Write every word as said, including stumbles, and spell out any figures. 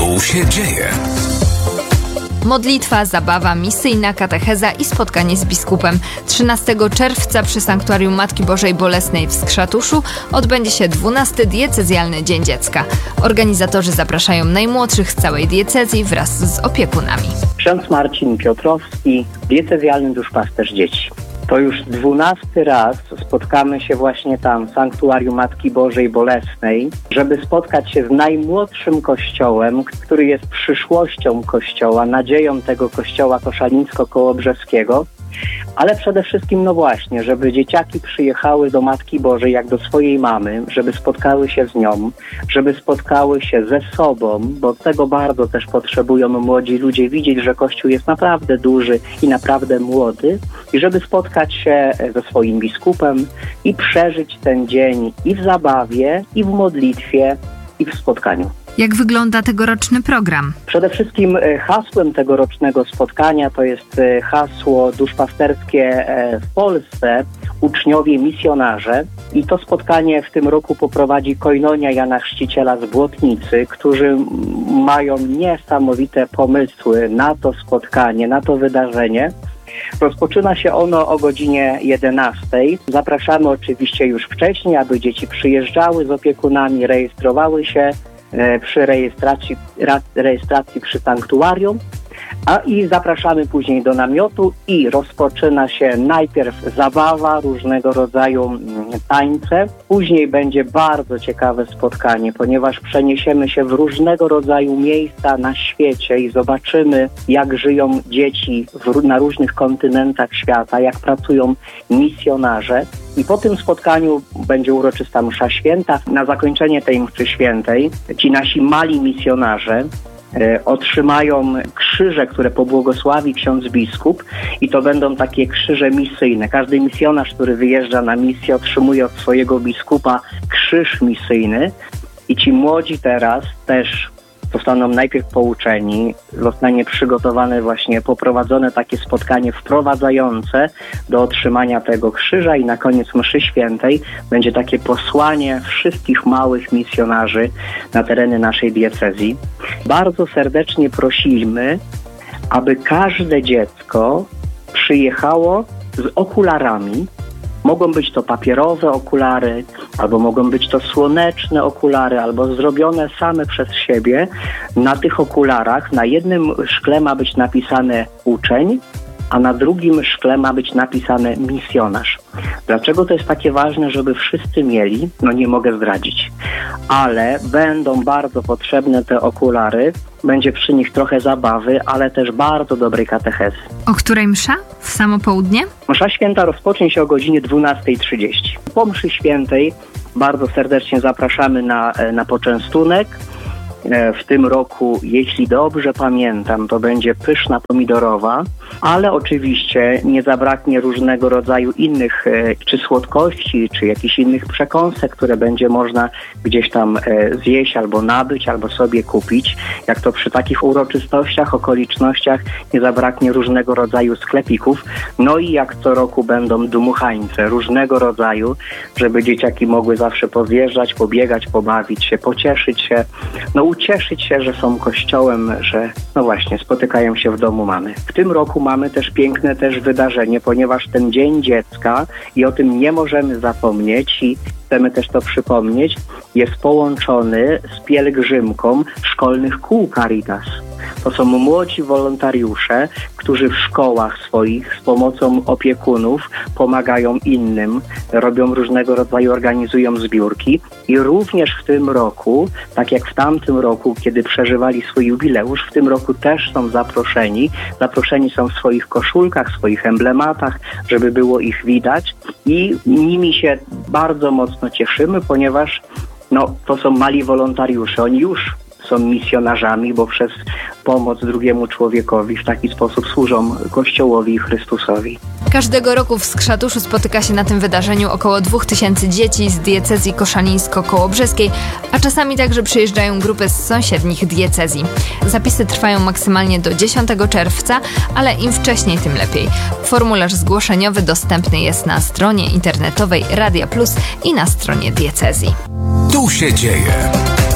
Tu się dzieje. Modlitwa, zabawa, misyjna katecheza i spotkanie z biskupem. trzynastego czerwca przy Sanktuarium Matki Bożej Bolesnej w Skrzatuszu odbędzie się dwunasty diecezjalny Dzień Dziecka. Organizatorzy zapraszają najmłodszych z całej diecezji wraz z opiekunami. Ksiądz Marcin Piotrowski, diecezjalny duszpasterz dzieci. To już dwunasty raz spotkamy się właśnie tam w Sanktuarium Matki Bożej Bolesnej, żeby spotkać się z najmłodszym kościołem, który jest przyszłością kościoła, nadzieją tego kościoła koszalińsko-kołobrzeskiego, ale przede wszystkim, no właśnie, żeby dzieciaki przyjechały do Matki Bożej jak do swojej mamy, żeby spotkały się z nią, żeby spotkały się ze sobą, bo tego bardzo też potrzebują młodzi ludzie, widzieć, że Kościół jest naprawdę duży i naprawdę młody i żeby spotkać się ze swoim biskupem i przeżyć ten dzień i w zabawie, i w modlitwie, i w spotkaniu. Jak wygląda tegoroczny program? Przede wszystkim hasłem tegorocznego spotkania to jest hasło duszpasterskie w Polsce, uczniowie misjonarze. I to spotkanie w tym roku poprowadzi Koinonia Jana Chrzciciela z Błotnicy, którzy mają niesamowite pomysły na to spotkanie, na to wydarzenie. Rozpoczyna się ono o godzinie jedenastej. Zapraszamy oczywiście już wcześniej, aby dzieci przyjeżdżały z opiekunami, rejestrowały się przy rejestracji, rejestracji przy sanktuarium, a i zapraszamy później do namiotu i rozpoczyna się najpierw zabawa, różnego rodzaju tańce. Później będzie bardzo ciekawe spotkanie, ponieważ przeniesiemy się w różnego rodzaju miejsca na świecie i zobaczymy, jak żyją dzieci w, na różnych kontynentach świata, jak pracują misjonarze. I po tym spotkaniu będzie uroczysta msza święta. Na zakończenie tej mszy świętej ci nasi mali misjonarze e, otrzymają krzyże, które pobłogosławi ksiądz biskup i to będą takie krzyże misyjne. Każdy misjonarz, który wyjeżdża na misję, otrzymuje od swojego biskupa krzyż misyjny i ci młodzi teraz też zostaną najpierw pouczeni, zostanie przygotowane właśnie, poprowadzone takie spotkanie wprowadzające do otrzymania tego krzyża i na koniec mszy świętej będzie takie posłanie wszystkich małych misjonarzy na tereny naszej diecezji. Bardzo serdecznie prosimy, aby każde dziecko przyjechało z okularami. Mogą być to papierowe okulary, albo mogą być to słoneczne okulary, albo zrobione same przez siebie. Na tych okularach na jednym szkle ma być napisane uczeń, a na drugim szkle ma być napisane misjonarz. Dlaczego to jest takie ważne, żeby wszyscy mieli? No nie mogę zdradzić. Ale będą bardzo potrzebne te okulary. Będzie przy nich trochę zabawy, ale też bardzo dobrej katechezy. O której msza? W samo południe? Msza święta rozpocznie się o godzinie dwunastej trzydzieści. Po mszy świętej bardzo serdecznie zapraszamy na, na poczęstunek. W tym roku, jeśli dobrze pamiętam, to będzie pyszna pomidorowa, ale oczywiście nie zabraknie różnego rodzaju innych czy słodkości, czy jakichś innych przekąsek, które będzie można gdzieś tam zjeść albo nabyć, albo sobie kupić. Jak to przy takich uroczystościach, okolicznościach nie zabraknie różnego rodzaju sklepików. No i jak co roku będą dmuchańce różnego rodzaju, żeby dzieciaki mogły zawsze podjeżdżać, pobiegać, pobawić się, pocieszyć się. No ucieszyć się, że są kościołem, że no właśnie spotykają się w domu mamy. W tym roku mamy też piękne też wydarzenie, ponieważ ten Dzień Dziecka i o tym nie możemy zapomnieć i chcemy też to przypomnieć, jest połączony z pielgrzymką szkolnych kół Caritas. To są młodzi wolontariusze, którzy w szkołach swoich z pomocą opiekunów pomagają innym, robią różnego rodzaju, organizują zbiórki i również w tym roku, tak jak w tamtym roku, kiedy przeżywali swój jubileusz, w tym roku też są zaproszeni. Zaproszeni są w swoich koszulkach, w swoich emblematach, żeby było ich widać i nimi się bardzo mocno cieszymy, ponieważ no, to są mali wolontariusze. Oni już są misjonarzami, bo przez pomoc drugiemu człowiekowi w taki sposób służą Kościołowi i Chrystusowi. Każdego roku w Skrzatuszu spotyka się na tym wydarzeniu około dwóch tysięcy dzieci z diecezji koszalińsko-kołobrzeskiej, a czasami także przyjeżdżają grupy z sąsiednich diecezji. Zapisy trwają maksymalnie do dziesiątego czerwca, ale im wcześniej, tym lepiej. Formularz zgłoszeniowy dostępny jest na stronie internetowej Radia Plus i na stronie diecezji. Tu się dzieje.